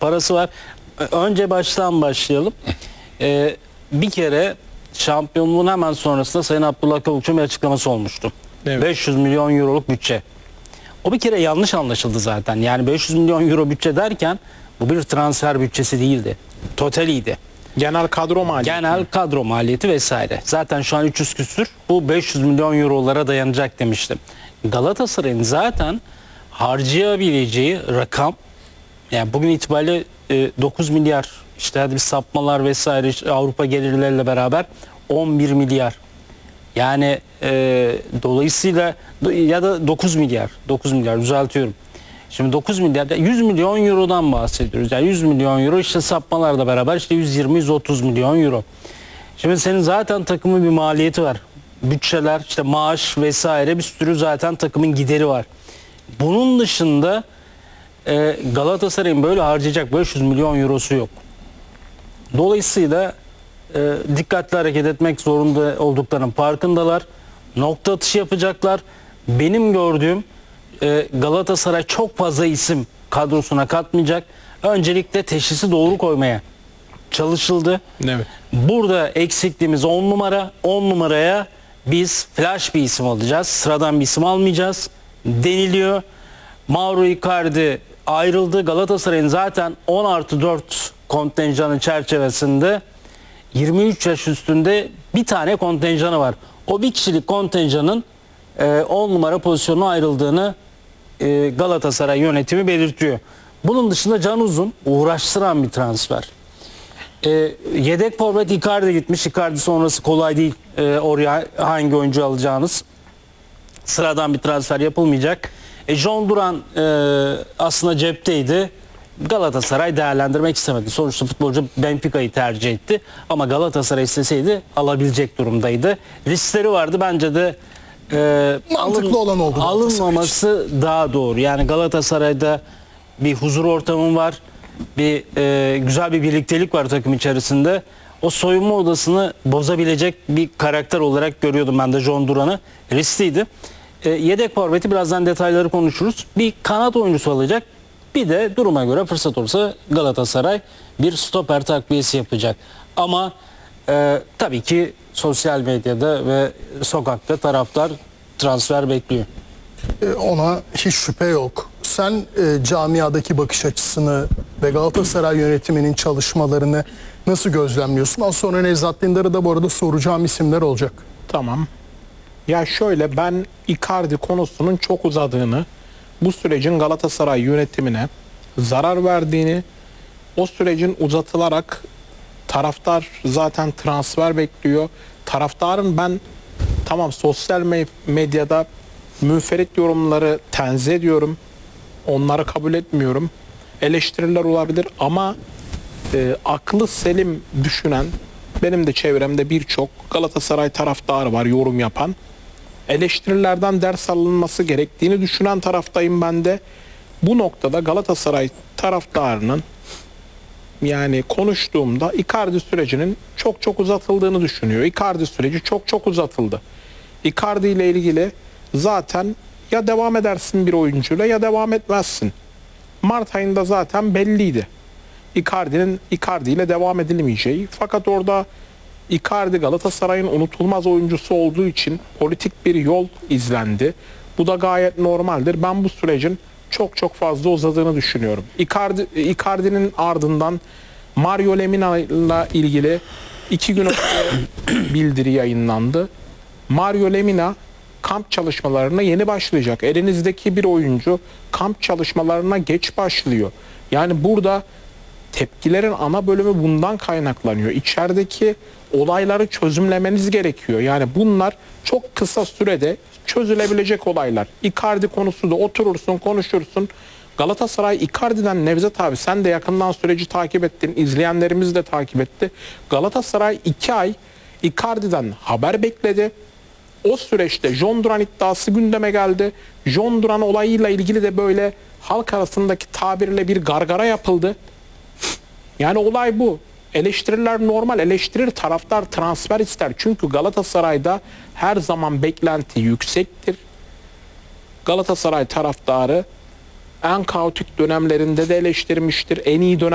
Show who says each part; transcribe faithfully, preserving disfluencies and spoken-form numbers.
Speaker 1: parası var. Önce baştan başlayalım. Ee, bir kere şampiyonluğun hemen sonrasında Sayın Abdullah Kavukçu'nun bir açıklaması olmuştu.
Speaker 2: Evet.
Speaker 1: beş yüz milyon euroluk bütçe. O bir kere yanlış anlaşıldı zaten. Yani beş yüz milyon euro bütçe derken bu bir transfer bütçesi değildi. Totaliydi.
Speaker 2: Genel kadro maliyeti.
Speaker 1: Genel kadro maliyeti vesaire. Zaten şu an üç yüz küsür. Bu beş yüz milyon eurolara dayanacak demiştim. Galatasaray'ın zaten harcayabileceği rakam, yani bugün itibariyle e, dokuz milyar, işte hadi bir sapmalar vesaire, işte Avrupa gelirleriyle beraber on bir milyar. Yani e, dolayısıyla ya da dokuz milyar, dokuz milyar düzeltiyorum. Şimdi dokuz milyar, yüz milyon eurodan bahsediyoruz. Yani yüz milyon euro işte sapmalarla beraber işte yüz yirmi yüz otuz milyon euro. Şimdi senin zaten takımın bir maliyeti var. Bütçeler, işte maaş vesaire, bir sürü zaten takımın gideri var. Bunun dışında e, Galatasaray'ın böyle harcayacak beş yüz milyon eurosu yok. Dolayısıyla e, dikkatli hareket etmek zorunda olduklarının farkındalar. Nokta atışı yapacaklar. Benim gördüğüm e, Galatasaray çok fazla isim kadrosuna katmayacak. Öncelikle teşhisi doğru koymaya çalışıldı.
Speaker 2: Evet.
Speaker 1: Burada eksikliğimiz on numara. on numaraya biz flash bir isim alacağız. Sıradan bir isim almayacağız deniliyor. Mauro Icardi ayrıldı. Galatasaray'ın zaten on artı dört kontenjanı çerçevesinde yirmi üç yaş üstünde bir tane kontenjanı var. O bir kişilik kontenjanın on numara pozisyonuna ayrıldığını e, Galatasaray yönetimi belirtiyor. Bunun dışında Can Uzun uğraştıran bir transfer. E, yedek forvet Icardi gitmiş. Icardi sonrası kolay değil. E, oraya hangi oyuncu alacağınız. Sıradan bir transfer yapılmayacak. E, John Duran e, aslında cepteydi. Galatasaray değerlendirmek istemedi. Sonuçta futbolcu Benfica'yı tercih etti. Ama Galatasaray isteseydi alabilecek durumdaydı. Riskleri vardı. Bence de e,
Speaker 3: Mantıklı
Speaker 1: alın,
Speaker 3: olan oldu
Speaker 1: alınmaması daha doğru. Yani Galatasaray'da bir huzur ortamı var. Bir e, güzel bir birliktelik var takım içerisinde. O soyunma odasını bozabilecek bir karakter olarak görüyordum ben de John Duran'ı. Riskliydi. E, yedek forveti birazdan detayları konuşuruz. Bir kanat oyuncusu alacak. Bir de duruma göre fırsat olursa Galatasaray bir stoper takviyesi yapacak. Ama e, tabii ki sosyal medyada ve sokakta taraftar transfer bekliyor.
Speaker 3: E, Ona hiç şüphe yok. Sen e, camiadaki bakış açısını ve Galatasaray yönetiminin çalışmalarını nasıl gözlemliyorsun? Az sonra Nevzat Dindar'a da bu arada soracağım isimler olacak.
Speaker 2: Tamam. Ya şöyle, ben Icardi konusunun çok uzadığını, bu sürecin Galatasaray yönetimine zarar verdiğini, o sürecin uzatılarak taraftar zaten transfer bekliyor. Taraftarın, ben tamam sosyal medyada münferit yorumları tenzih ediyorum. Onları kabul etmiyorum. Eleştiriler olabilir ama e, aklı selim düşünen, benim de çevremde birçok Galatasaray taraftarı var, yorum yapan. Eleştirilerden ders alınması gerektiğini düşünen taraftayım ben de. Bu noktada Galatasaray taraftarının, yani konuştuğumda Icardi sürecinin çok çok uzatıldığını düşünüyor. Icardi süreci çok çok uzatıldı. Icardi ile ilgili zaten ya devam edersin bir oyuncuyla ya devam etmezsin. Mart ayında zaten belliydi. Icardi'nin Icardi ile devam edilmeyeceği. Fakat orada Icardi Galatasaray'ın unutulmaz oyuncusu olduğu için politik bir yol izlendi. Bu da gayet normaldir. Ben bu sürecin çok çok fazla uzadığını düşünüyorum. Icardi, Icardi'nin ardından Mario Lemina ile ilgili iki gün önce bildiri yayınlandı. Mario Lemina kamp çalışmalarına yeni başlayacak. Elinizdeki bir oyuncu kamp çalışmalarına geç başlıyor. Yani burada tepkilerin ana bölümü bundan kaynaklanıyor. İçerideki olayları çözümlemeniz gerekiyor. Yani bunlar çok kısa sürede çözülebilecek olaylar. Icardi konusu da oturursun, konuşursun. Galatasaray Icardi'den, Nevzat abi sen de yakından süreci takip ettin. İzleyenlerimiz de takip etti. Galatasaray iki ay Icardi'den haber bekledi. O süreçte John Duran iddiası gündeme geldi. John Duran olayıyla ilgili de böyle halk arasındaki tabirle bir gargara yapıldı. Yani olay bu. Eleştiriler normal. Eleştirir, taraftar transfer ister. Çünkü Galatasaray'da her zaman beklenti yüksektir. Galatasaray taraftarı en kaotik dönemlerinde de eleştirmiştir. En iyi dönem